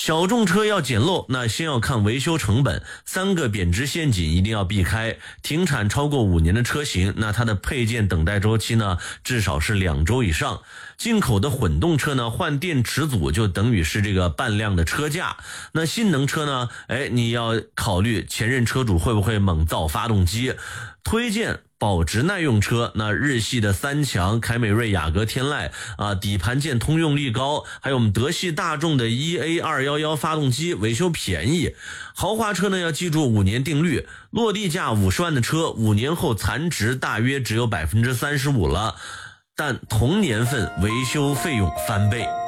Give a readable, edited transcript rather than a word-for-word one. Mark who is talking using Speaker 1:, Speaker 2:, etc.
Speaker 1: 小众车要捡漏，那先要看维修成本，3个贬值陷阱一定要避开。停产超过5年的车型，那它的配件等待周期呢，至少是2周以上。进口的混动车呢，换电池组就等于是这个半辆的车价。那性能车呢，你要考虑前任车主会不会猛造发动机。推荐保值耐用车，那日系的三强、凯美瑞、雅阁、天籁啊，底盘件通用力高，还有我们德系大众的 EA211 发动机维修便宜。豪华车呢要记住5年定律，落地价50万的车5年后残值大约只有 35% 了，但同年份维修费用翻倍。